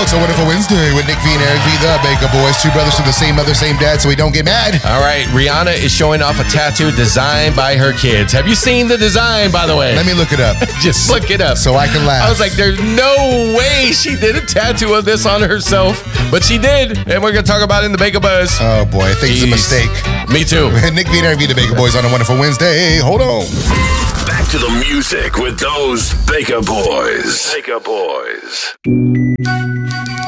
It's a Wonderful Wednesday with Nick V and Eric V, the Baker Boys. Two brothers from the same mother, same dad, so we don't get mad. All right, Rihanna is showing off a tattoo designed by her kids. Have you seen the design, by the way? Let me look it up. Just look it up. So I can laugh. I was like, there's no way she did a tattoo of this on herself, but she did, and we're going to talk about it in the Baker Buzz. Oh, boy. I think it's a mistake. Me too. Nick V and Eric V, the Baker Boys on a Wonderful Wednesday. Hold on. Back to the music with those Baker Boys. Baker Boys.